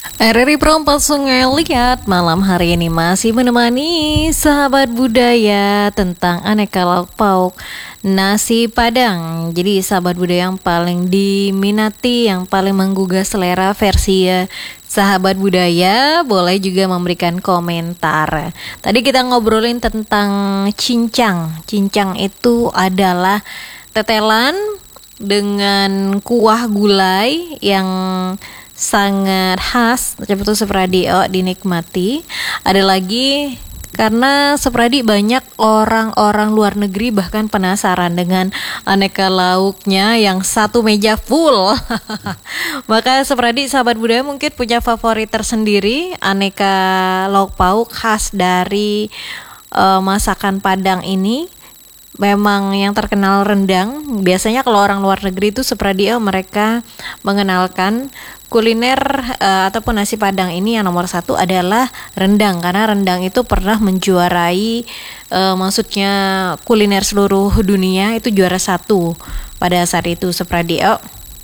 RRI Perempat Sungai Liat malam hari ini masih menemani sahabat budaya tentang aneka lauk pauk nasi Padang. Jadi sahabat budaya yang paling diminati, yang paling menggugah selera versi sahabat budaya boleh juga memberikan komentar. Tadi kita ngobrolin tentang cincang. Cincang itu adalah tetelan dengan kuah gulai yang sangat khas Cepetu Supradio dinikmati. Ada lagi karena Supradi banyak orang-orang luar negeri bahkan penasaran dengan aneka lauknya yang satu meja full. Maka Supradi sahabat budaya mungkin punya favorit tersendiri aneka lauk pauk khas dari masakan Padang ini. Memang yang terkenal rendang. Biasanya kalau orang luar negeri itu Supradio mereka mengenalkan kuliner ataupun nasi Padang ini yang nomor satu adalah rendang, karena rendang itu pernah menjuarai maksudnya kuliner seluruh dunia itu juara satu pada saat itu Supradio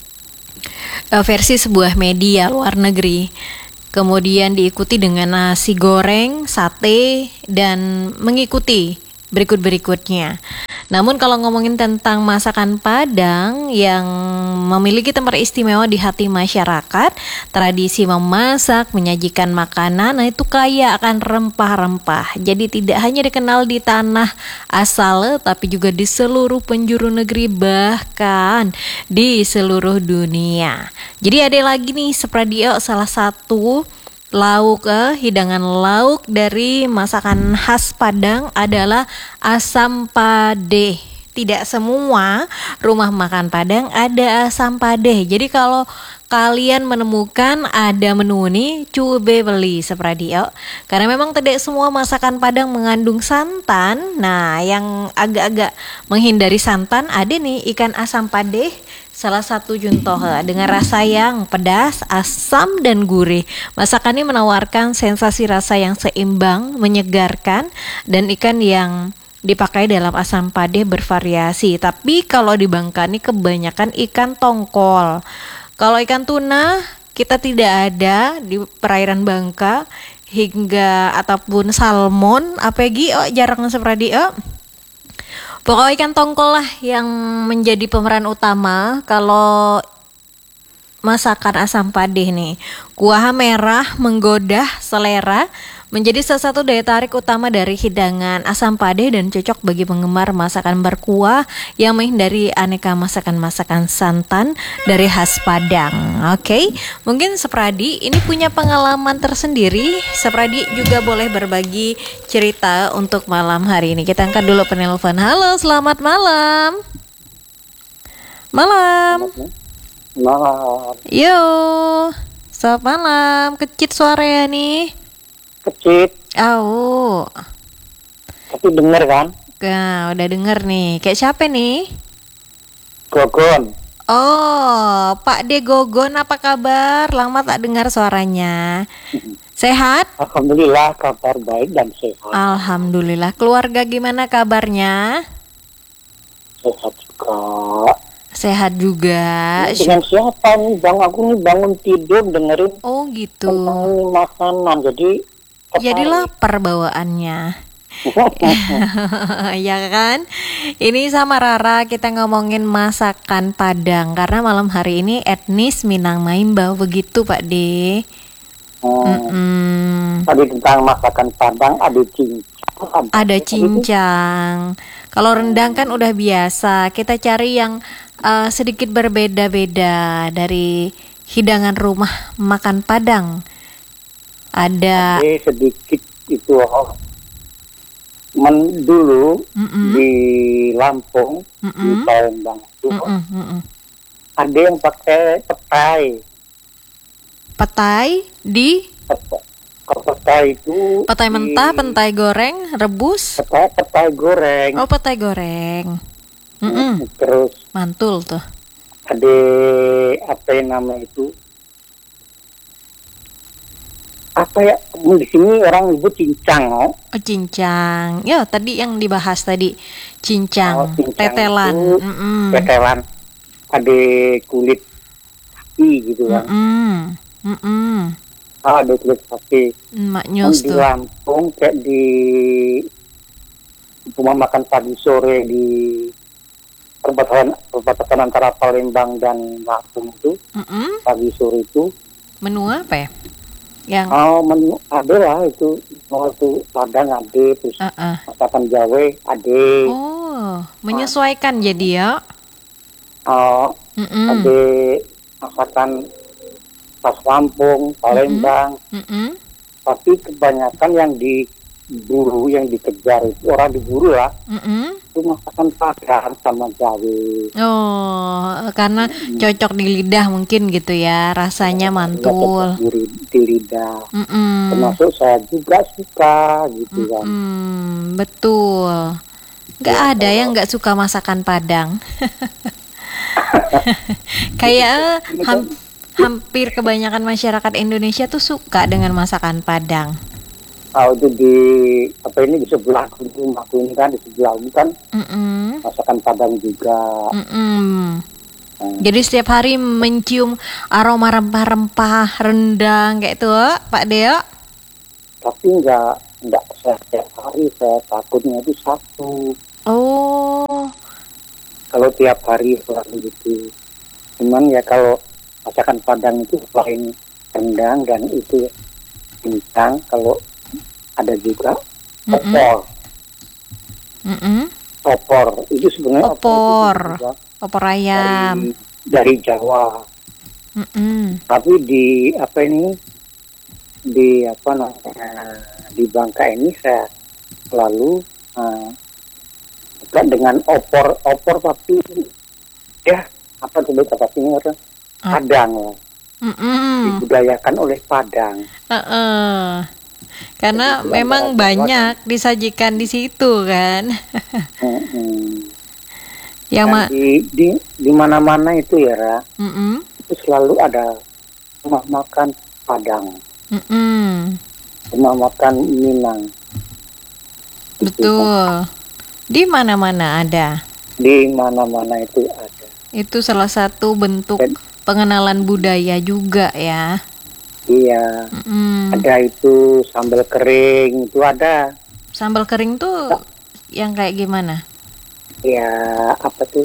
versi sebuah media luar negeri. Kemudian diikuti dengan nasi goreng, sate, dan mengikuti berikut-berikutnya. Namun kalau ngomongin tentang masakan Padang yang memiliki tempat istimewa di hati masyarakat, tradisi memasak, menyajikan makanan, nah itu kaya akan rempah-rempah. Jadi tidak hanya dikenal di tanah asal, tapi juga di seluruh penjuru negeri, bahkan di seluruh dunia. Jadi ada lagi nih Supradio, salah satu lauk hidangan lauk dari masakan khas Padang adalah asam pade. Tidak semua rumah makan Padang ada asam pade. Jadi kalau kalian menemukan ada menu ini, coba beli Supradio. Karena memang tidak semua masakan Padang mengandung santan. Nah, yang agak-agak menghindari santan ada nih ikan asam pade. Salah satu contoh dengan rasa yang pedas, asam, dan gurih. Masakan ini menawarkan sensasi rasa yang seimbang, menyegarkan, dan ikan yang dipakai dalam asam pade bervariasi. Tapi kalau di Bangka ini kebanyakan ikan tongkol. Kalau ikan tuna kita tidak ada di perairan Bangka hingga ataupun salmon, apalagi jarang seperti pokoknya ikan tongkol lah yang menjadi pemeran utama kalau masakan asam pade nih. Kuah merah menggoda selera, menjadi salah satu daya tarik utama dari hidangan asam pade dan cocok bagi penggemar masakan berkuah yang menghindari aneka masakan-masakan santan dari khas Padang. Oke, mungkin Supradi ini punya pengalaman tersendiri. Supradi juga boleh berbagi cerita untuk malam hari ini. Kita angkat dulu penelpon. Halo, selamat malam. Malam. Malam. Yo, selamat malam. Kecit suaranya nih. Kecil, Oh, tapi denger kan? udah denger nih. Kayak siapa nih? Gogon. Oh, Pak De Gogon, apa kabar? Lama tak dengar suaranya. Sehat? Alhamdulillah kabar baik dan sehat. Alhamdulillah. Keluarga gimana kabarnya? Sehat juga. Sehat juga. Dengan siapa nih bang? Aku nih bangun tidur dengerin Oh gitu. tentang makanan. Jadi lapar bawaannya. Ya kan? Ini sama Rara kita ngomongin masakan Padang karena malam hari ini etnis Minang Maimba, begitu Pak De. Tadi tentang masakan Padang ada cincang. Ada cincang. Kalau rendang kan udah biasa. Kita cari yang sedikit berbeda-beda dari hidangan rumah makan Padang. Ada Sedikit itu dulu di Lampung, di Palembang itu ada yang pakai petai. petai di Petai itu petai mentah, petai goreng, rebus. petai goreng. Oh, petai goreng. Terus Mantul tuh. ada apa yang nama itu? Apa ya? Di sini orang nyebut cincang, Oh, cincang. Ya, tadi yang dibahas tadi. Cincang, cincang tetelan. itu tetelan. Ada kulit sapi gitu kan. Duplik sapi. Mak Yang Nyus di tuh. Lampung kayak di rumah makan pagi sore di perbatasan antara Palembang dan Lampung itu, Mm-mm. pagi sore itu, Menu apa ya? Yang menu ada lah itu, mau itu Padang ada, terus uh-uh. masakan Jawa ada, Oh, menyesuaikan jadi ya. uh, Mm-mm. ada masakan khas Lampung, Mm-mm. Palembang, Mm-mm. tapi kebanyakan yang diburu, yang dikejar itu orang diburu lah, Mm-mm. itu masakan Padang sama Jawa. Oh, karena cocok di lidah mungkin gitu ya, rasanya Nggak cocok mantul. di lidah. Mm-mm. Termasuk saya juga suka gitu kan. Mm-mm. Betul. Nggak Ya ada yang kalau nggak suka masakan Padang. Kayak ini kan hampir kebanyakan masyarakat Indonesia tuh suka dengan masakan Padang. itu di apa ini di sebelah rumahku ini kan, di sebelah ini kan Mm-mm. masakan Padang juga. Mm-mm. Nah, Jadi setiap hari mencium aroma rempah-rempah rendang kayak itu, Pak Deo. tapi nggak saya tiap hari, saya takutnya itu satu. Oh, Kalau tiap hari selalu gitu. Cuman ya kalau masakan Padang itu selain rendang dan itu pisang, kalau ada juga mm-mm. opor. Mm-mm. Opor itu sebenarnya opor itu Opor, juga opor ayam. dari Jawa. Mm-mm. Tapi di apa ini di apa namanya di Bangka ini saya selalu suka dengan opor tapi ya apa coba kata sini orang Ah, Padang lah, mm-mm. dibudayakan oleh Padang. Heeh. Jadi Karena di antara memang Jawa dan banyak disajikan di situ kan. mm, Yang dan mak, di mana-mana itu ya Ra, mm-mm. itu selalu ada rumah makan Padang, Mm-mm. rumah makan Minang itu kan. Betul. Di mana-mana ada. Di mana-mana itu ada. Itu salah satu bentuk Dan pengenalan budaya juga ya. iya, Mm-mm. ada itu sambal kering itu ada. Sambal kering tuh yang kayak gimana? Ya apa tuh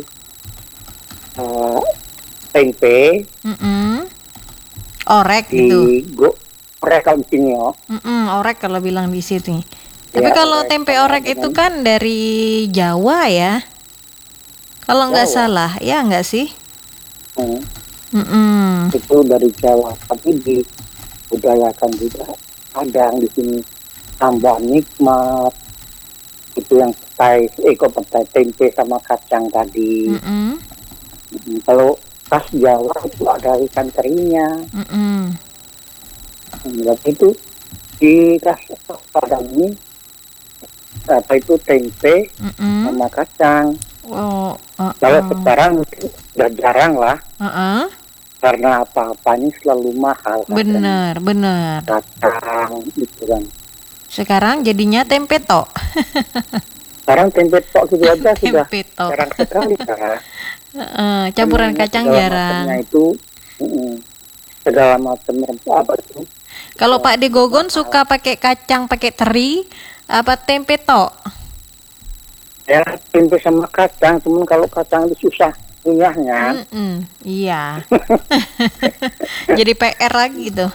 eh, tempe Mm-mm. Orek gitu. mereka di sini oh. Mm-mm, orek kalau bilang di sini. Tapi Ya kalau orek tempe sama orek itu dengan kan dari Jawa ya. Kalau nggak Jawa. salah, ya nggak sih? Hmm, Mm-mm. itu dari Jawa, tapi dibudayakan juga Padang di sini, tambah nikmat itu yang petai tempe sama kacang tadi. Mm-mm. Kalau khas Jawa itu ada ikan terinya. Mm-mm. Berarti itu di khas Padang ini apa itu tempe Mm-mm. sama kacang. Oh, Kalau sekarang mungkin udah jarang lah, uh-uh. karena apa-apanya selalu mahal. Bener, bener. Kacang gitu kan. Sekarang jadinya tempe tok. Sekarang tempe tok gitu aja sudah Tempe tok. jarang sekali kan. Campuran Semuanya kacang segala jarang. macamnya itu segala macam rempah apa itu. Kalau Pak De Gogon suka pakai kacang, pakai teri, apa tempe tok? Ya tempe sama kacang, cuman kalau kacang itu susah punyahnya. Mm-mm, iya. Jadi PR lagi tuh.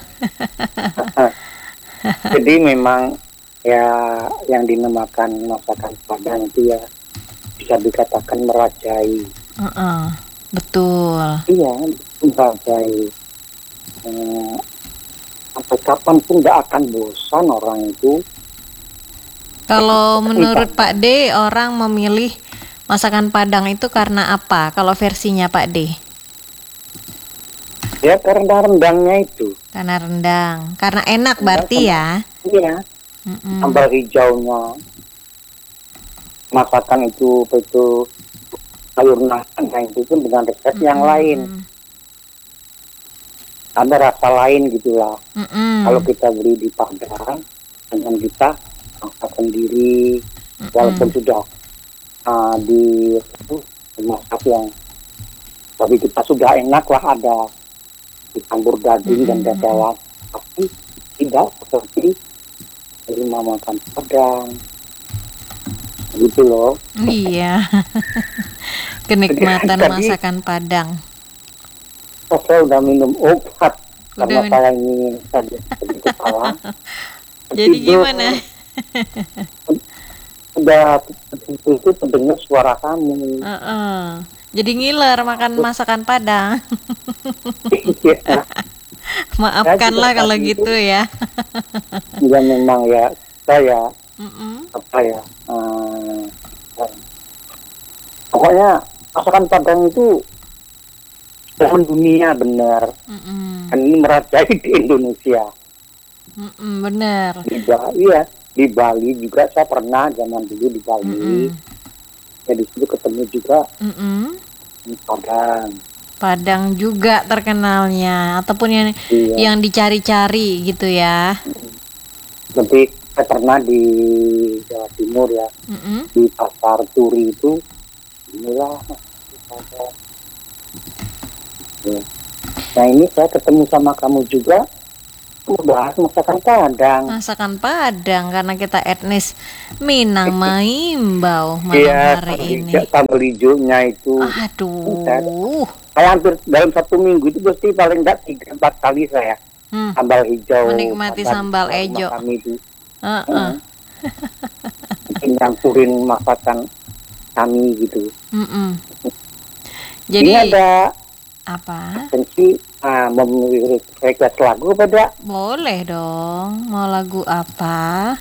Jadi memang ya yang dinamakan masakan Padang itu ya bisa dikatakan merajai. Uh-uh, betul. Iya, merajai. Sampai kapan pun nggak akan bosan orang itu. Kalau menurut Pak D, orang memilih masakan Padang itu karena apa? Kalau versinya Pak D? Ya karena rendangnya itu. Karena rendang. Karena enak Rendang berarti sama, ya. iya, Mm-mm. sambal hijaunya. Masakan itu sayur nangka itu pun dengan resep yang lain. Ada rasa lain gitulah. Mm-mm. Kalau kita beli di Padang, dengan kita masak sendiri, walaupun sudah dimasak yang, tapi kita sudah enak lah, ada dicampur daging dan dadawan. Tapi tidak seperti terima makan Padang gitu loh. Iya. Kenikmatan Tadi masakan Padang. saya udah minum obat karena Udah saya ini tadi sakit kepala. jadi Tidur, gimana? udah itu terdengar suara kamu. Heeh. Jadi ngiler makan masakan Padang. Ya, Maafkanlah kalau tadi itu gitu ya. ya memang ya saya Mm-mm. apa ya pokoknya masakan Padang itu dunia benar. Mm-mm. Dan ini merajai di Indonesia. Mm-mm, bener. Iya, di Bali juga saya pernah zaman dulu di Bali. Mm-mm. Ya di situ ketemu juga Mm-mm. di Padang. Padang juga terkenalnya ataupun Iya. yang dicari-cari gitu ya. Tapi saya pernah di Jawa Timur ya, Mm-mm. di Pasar Turi itu inilah. Ya. Nah ini saya ketemu sama kamu juga membahas masakan Padang. Masakan Padang karena kita etnis Minang Maimbau malam Iya, hari ini. sambal hijaunya itu. Aduh. Saya hampir dalam 1 minggu itu pasti paling enggak 3-4 kali saya sambal hijau. Menikmati sambal hijau. Kami itu Heeh. nyampurin masakan kami gitu. Mm-mm. Ini Jadi ada apa? tensi memilih request lagu pada Boleh dong. Mau lagu apa?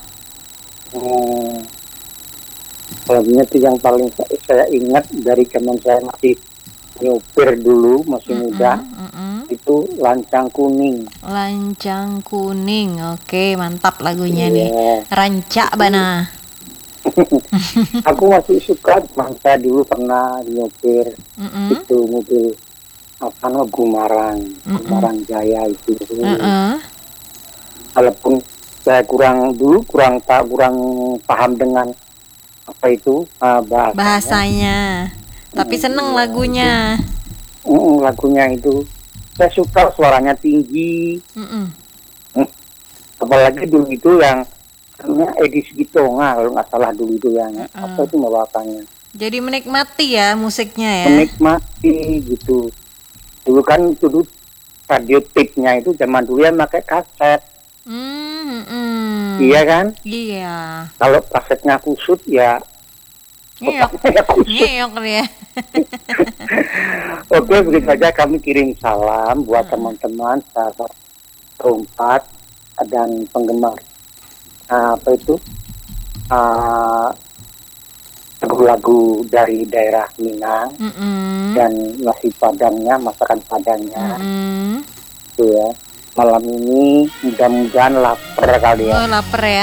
lagunya itu yang paling saya ingat dari zaman saya masih nyupir dulu, masih muda. Mm-mm. Itu Lancang Kuning. Lancang Kuning. Oke, mantap lagunya nih. Iya. Rancak bana. Aku masih suka, saya dulu pernah nyopir Mm-mm. itu mobil apa namanya Gumarang Jaya itu. Heeh. Walaupun saya kurang paham dengan apa itu Bahasanya. Tapi seneng lagunya. lagunya itu. Saya suka suaranya tinggi. Mm-mm. Apalagi dulu itu yang namanya Edi Sugitonga kalau nggak salah dulu itu yang apa itu bawakannya. Jadi menikmati ya musiknya ya. Menikmati gitu. Dulu kan dulu radio tape-nya itu zaman dulu ya pakai kaset. Iya kan? Iya. Kalau kasetnya kusut ya Ngeyok. otaknya kusut. Ngeyok dia. Oke, begitu saja kami kirim salam buat teman-teman sahabat perempat dan penggemar apa itu lagu-lagu dari daerah Minang dan nasi padangnya, masakan padangnya itu ya. Malam ini mudah-mudahan lapar kali ya. Oh, lapar ya.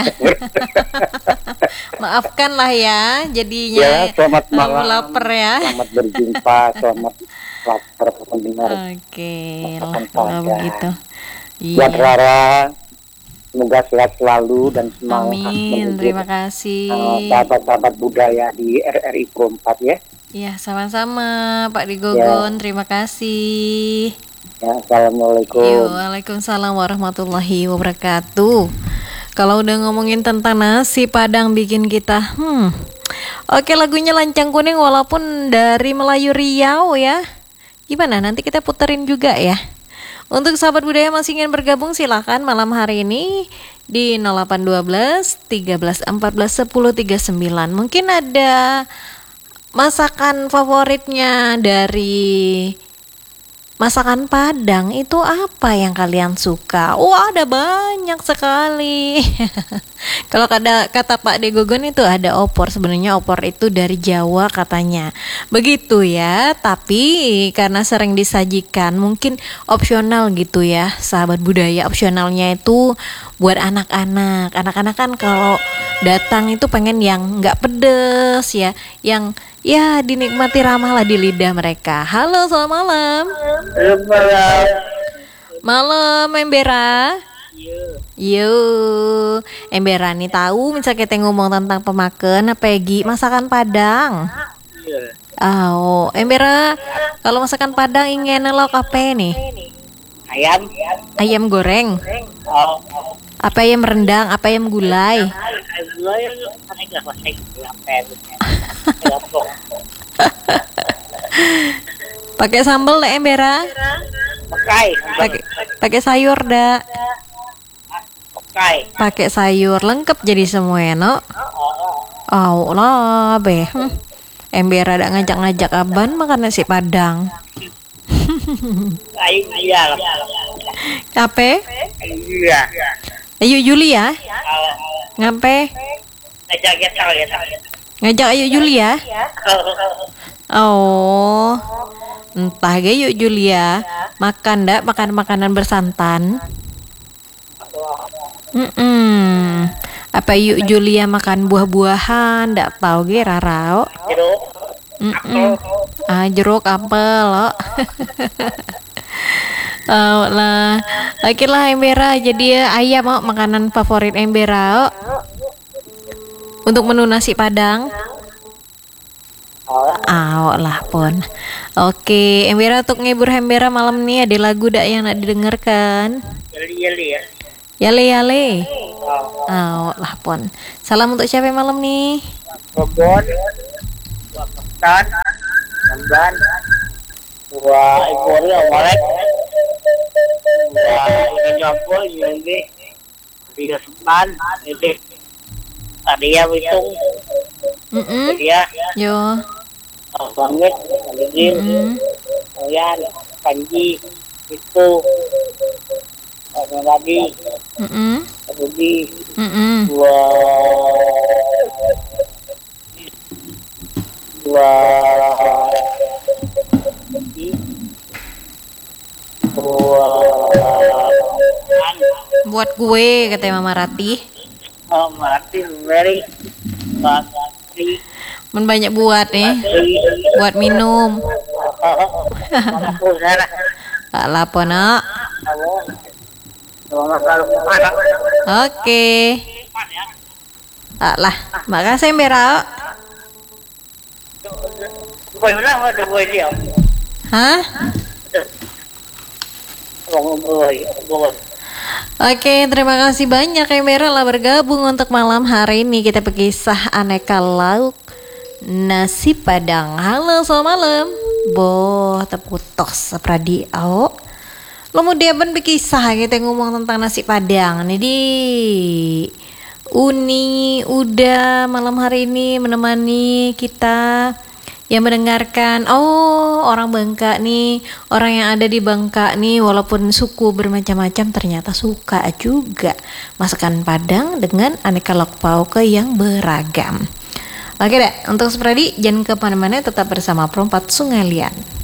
Maafkan lah ya jadinya. Ya, selamat malam. Lapar ya. Selamat berjumpa, selamat lapar pendengar. Oke, Masakan kalau Padang. begitu. Buat Iya. Rara, semoga sehat selalu dan semangat Amin. Terima kasih. sahabat-sahabat budaya di RRI Pro 4 ya. Ya, sama-sama Pak Digogon. Terima kasih. Ya, assalamualaikum. Waalaikumsalam warahmatullahi wabarakatuh. Kalau udah ngomongin tentang nasi Padang bikin kita Oke, lagunya Lancang Kuning walaupun dari Melayu Riau ya. Gimana? Nanti kita puterin juga ya. Untuk sahabat budaya masih ingin bergabung silahkan malam hari ini di 0812 13 14 10 39. Mungkin ada masakan favoritnya dari masakan Padang itu apa yang kalian suka? Wah, ada banyak sekali. Kalau kata Pak Degogon itu ada opor. Sebenarnya opor itu dari Jawa katanya. Begitu ya. Tapi karena sering disajikan mungkin opsional gitu ya. Sahabat budaya opsionalnya itu buat anak-anak. Anak-anak kan kalau datang itu pengen yang nggak pedes ya, yang ya dinikmati ramah lah di lidah mereka. Halo, selamat malam. Malam, Embera. Yo, Embera nih tahu misalnya kita ngomong tentang pemakan apa ya, masakan Padang. Oh, Embera, kalau masakan Padang ingin lauk apa nih? Ayam. Ayam goreng. Apa ayam rendang, apa ayam gulai? Gulai kan enggak pakai lampen. Gapok. Pakai sambal dah embera? Pakai. Pakai sayur dah. Pakai. Pakai sayur lengkap jadi semua ya, no? Oh lah, be. Embera dah ngajak-ngajak aban makan nasi padang. Ayo iya. Apa? Iya. Ayu Julia? Ngape? Ngajak ya. Ngajak Ayu Julia? Oh, entah ge yuk Julia. Makan dak makan makanan bersantan. Apa yuk Julia makan buah-buahan? Ndak tahu ge rarao. Jeruk apel lo. Oh lah, oke lah embera. Jadi ayam mau makanan favorit embera untuk menu nasi padang. Lah pun. Oke, embera untuk ngibur embera malam nih ada lagu dak yang nak didengarkan? Yali ya. Yale. Lah pun. Salam untuk siapa malam nih? Bobon. Buat Kapten. Namban. Buat Ibu Omolek. Buat ini nyampul ini. 39 ini. Tadi ya hitung. Dia. Yo. Banget, Aligin, Ayan, Panji, itu, ada lagi, Budi, dua, buat gue katanya Mama Rati. Mati, Mary, Bakri. Banyak buat nih, buat minum. Lapo nak. Oke. Lah, makasih Mbera. Hah? Oke, terima kasih banyak Mbera lah bergabung untuk malam hari ini. Kita berkisah aneka lauk nasi padang. Halo, selamat malam. Boh, terputus Pradi. Lo mau diaban berkisah kita ngomong tentang nasi padang. Nih di Uni udah malam hari ini menemani kita yang mendengarkan. Orang Bangka nih, orang yang ada di Bangka nih, walaupun suku bermacam-macam ternyata suka juga masakan Padang dengan aneka lauk pauk yang beragam. Oke deh, untuk Spradi jangan kemana-mana, tetap bersama Perempat Sungai Lian.